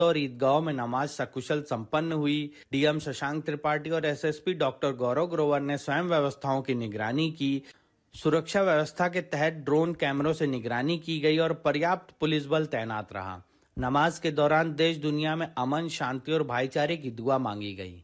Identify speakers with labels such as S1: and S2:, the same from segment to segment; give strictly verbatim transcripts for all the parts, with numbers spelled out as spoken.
S1: और ईदगाहों में नमाज सकुशल संपन्न हुई। डीएम शशांक त्रिपाठी और एसएसपी डॉक्टर गौरव ग्रोवर ने स्वयं व्यवस्थाओं की निगरानी की। सुरक्षा व्यवस्था के तहत ड्रोन कैमरों से निगरानी की गई और पर्याप्त पुलिस बल तैनात रहा। नमाज के दौरान देश दुनिया में अमन, शांति और भाईचारे की दुआ मांगी गई।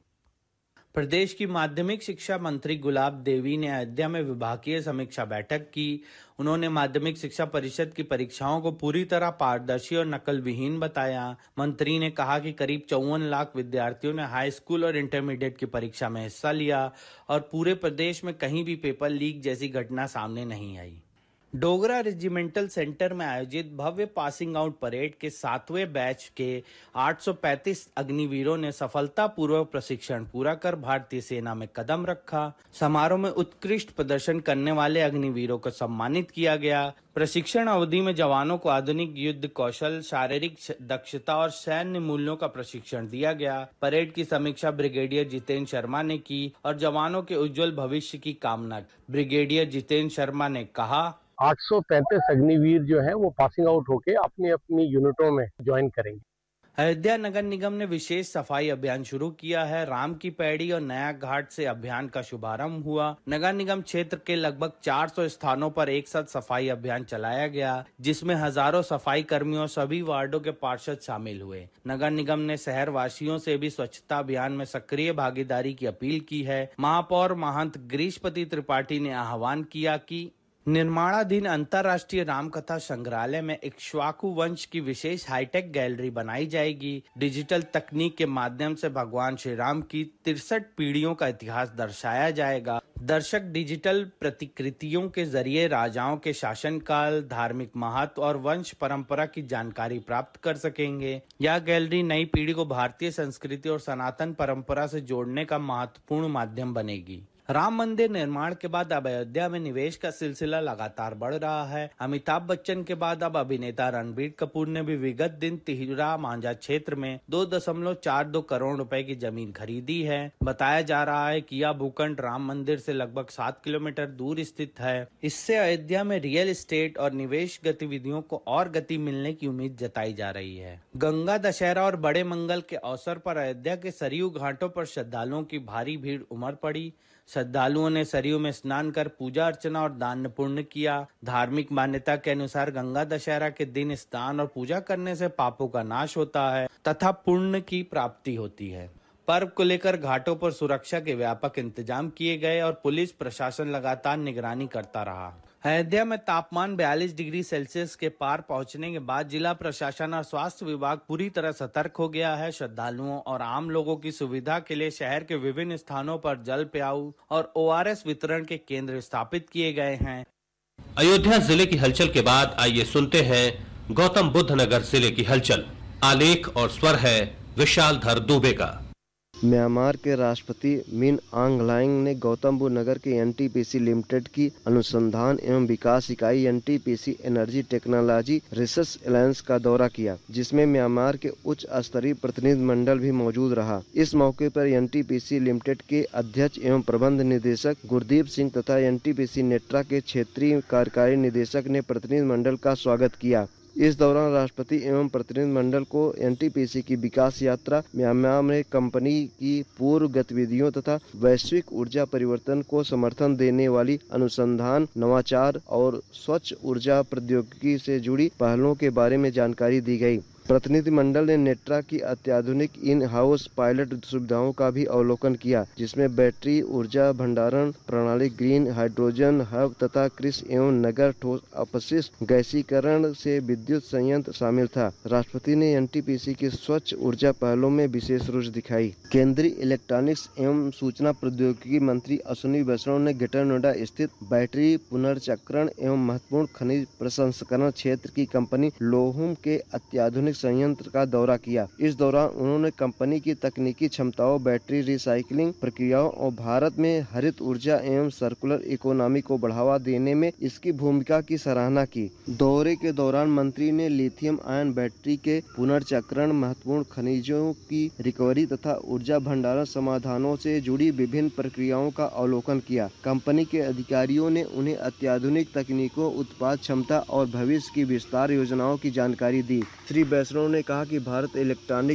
S1: प्रदेश की माध्यमिक शिक्षा मंत्री गुलाब देवी ने अयोध्या में विभागीय समीक्षा बैठक की। उन्होंने माध्यमिक शिक्षा परिषद की परीक्षाओं को पूरी तरह पारदर्शी और नकल विहीन बताया। मंत्री ने कहा कि करीब चौवन लाख विद्यार्थियों ने हाई स्कूल और इंटरमीडिएट की परीक्षा में हिस्सा लिया और पूरे प्रदेश में कहीं भी पेपर लीक जैसी घटना सामने नहीं आई। डोगरा रेजिमेंटल सेंटर में आयोजित भव्य पासिंग आउट परेड के सातवें बैच के आठ सौ पैंतीस अग्निवीरों ने सफलतापूर्वक प्रशिक्षण पूरा कर भारतीय सेना में कदम रखा। समारोह में उत्कृष्ट प्रदर्शन करने वाले अग्निवीरों को सम्मानित किया गया। प्रशिक्षण अवधि में जवानों को आधुनिक युद्ध कौशल, शारीरिक दक्षता और सैन्य मूल्यों का प्रशिक्षण दिया गया। परेड की समीक्षा ब्रिगेडियर जितेंद्र शर्मा ने की और जवानों के उज्जवल भविष्य की कामना की। ब्रिगेडियर जितेंद्र शर्मा ने कहा,
S2: आठ सौ पैंतीस अग्निवीर जो है वो पासिंग आउट होके अपनी अपनी यूनिटों में ज्वाइन करेंगे।
S1: अयोध्या नगर निगम ने विशेष सफाई अभियान शुरू किया है। राम की पैड़ी और नया घाट से अभियान का शुभारंभ हुआ। नगर निगम क्षेत्र के लगभग चार सौ स्थानों पर एक साथ सफाई अभियान चलाया गया, जिसमें हजारों सफाई कर्मियों और सभी वार्डों के पार्षद शामिल हुए। नगर निगम ने शहर वासियों से भी स्वच्छता अभियान में सक्रिय भागीदारी की अपील की है। महापौर महंत गिरीशपति त्रिपाठी ने आह्वान किया कि निर्माणाधीन अंतर्राष्ट्रीय रामकथा संग्रहालय में इक्ष्वाकु वंश की विशेष हाईटेक गैलरी बनाई जाएगी। डिजिटल तकनीक के माध्यम से भगवान श्री राम की तिरसठ पीढ़ियों का इतिहास दर्शाया जाएगा। दर्शक डिजिटल प्रतिकृतियों के जरिए राजाओं के शासनकाल, धार्मिक महत्व और वंश परंपरा की जानकारी प्राप्त कर सकेंगे। यह गैलरी नई पीढ़ी को भारतीय संस्कृति और सनातन परंपरा से जोड़ने का महत्वपूर्ण माध्यम बनेगी। राम मंदिर निर्माण के बाद अब अयोध्या में निवेश का सिलसिला लगातार बढ़ रहा है। अमिताभ बच्चन के बाद अब अभिनेता रणबीर कपूर ने भी विगत दिन तिहरा मांझा क्षेत्र में दो दशमलव चार दो करोड़ रुपए की जमीन खरीदी है। बताया जा रहा है कि यह भूखंड राम मंदिर से लगभग सात किलोमीटर दूर स्थित है। इससे अयोध्या में रियल एस्टेट और निवेश गतिविधियों को और गति मिलने की उम्मीद जताई जा रही है। गंगा दशहरा और बड़े मंगल के अवसर पर अयोध्या के सरयू घाटों पर श्रद्धालुओं की भारी भीड़ उमड़ पड़ी। श्रद्धालुओं ने सरयू में स्नान कर पूजा अर्चना और दान पुण्य किया। धार्मिक मान्यता के अनुसार गंगा दशहरा के दिन स्नान और पूजा करने से पापों का नाश होता है तथा पुण्य की प्राप्ति होती है। पर्व को लेकर घाटों पर सुरक्षा के व्यापक इंतजाम किए गए और पुलिस प्रशासन लगातार निगरानी करता रहा। अयोध्या में तापमान बयालीस डिग्री सेल्सियस के पार पहुंचने के बाद जिला प्रशासन और स्वास्थ्य विभाग पूरी तरह सतर्क हो गया है। श्रद्धालुओं और आम लोगों की सुविधा के लिए शहर के विभिन्न स्थानों पर जल प्याऊ और ओआरएस वितरण के केंद्र स्थापित किए गए हैं।
S3: अयोध्या जिले की हलचल के बाद आइए सुनते हैं गौतम बुद्ध नगर जिले की हलचल। आलेख और स्वर है विशाल धर दुबे का।
S4: म्यांमार के राष्ट्रपति मिन आंग ह्लाइंग ने गौतम बुद्ध नगर के एनटीपीसी लिमिटेड की अनुसंधान एवं विकास इकाई NTPC energy technology research Allianz का दौरा किया, जिसमें म्यांमार के उच्च स्तरीय प्रतिनिधिमंडल भी मौजूद रहा। इस मौके पर एनटीपीसी लिमिटेड के अध्यक्ष एवं प्रबंध निदेशक गुरदीप सिंह तथा एनटीपीसी नेट्रा के क्षेत्रीय कार्यकारी निदेशक ने प्रतिनिधिमंडल का स्वागत किया। इस दौरान राष्ट्रपति एवं प्रतिनिधिमंडल को एनटीपीसी की विकास यात्रा, म्यांमार में कंपनी की पूर्व गतिविधियों तथा वैश्विक ऊर्जा परिवर्तन को समर्थन देने वाली अनुसंधान, नवाचार और स्वच्छ ऊर्जा प्रौद्योगिकी से जुड़ी पहलों के बारे में जानकारी दी गई। प्रतिनिधिमंडल ने नेट्रा की अत्याधुनिक इन हाउस पायलट सुविधाओं का भी अवलोकन किया, जिसमें बैटरी ऊर्जा भंडारण प्रणाली, ग्रीन हाइड्रोजन हब तथा कृषि एवं नगर ठोस अपशिष्ट गैसीकरण से विद्युत संयंत्र शामिल था। राष्ट्रपति ने एनटीपीसी की स्वच्छ ऊर्जा पहलों में विशेष रुचि दिखाई। केंद्रीय इलेक्ट्रॉनिक्स एवं सूचना प्रौद्योगिकी मंत्री अश्विनी वैष्णव ने ग्रेटर नोएडा स्थित बैटरी पुनर्चक्रण एवं महत्वपूर्ण खनिज प्रसंस्करण क्षेत्र की कंपनी लोहुम के अत्याधुनिक संयंत्र का दौरा किया। इस दौरान उन्होंने कंपनी की तकनीकी क्षमताओं, बैटरी रिसाइकलिंग प्रक्रियाओं और भारत में हरित ऊर्जा एवं सर्कुलर इकोनॉमी को बढ़ावा देने में इसकी भूमिका की सराहना की। दौरे के दौरान मंत्री ने लिथियम आयन बैटरी के पुनर्चक्रण, महत्वपूर्ण खनिजों की रिकवरी तथा ऊर्जा भंडारण समाधानों से जुड़ी विभिन्न प्रक्रियाओं का अवलोकन किया। कंपनी के अधिकारियों ने उन्हें अत्याधुनिक तकनीकों, उत्पाद क्षमता और भविष्य की विस्तार योजनाओं की जानकारी दी। श्री वैष्णव ने कहा कि भारत इलेक्ट्रॉनिक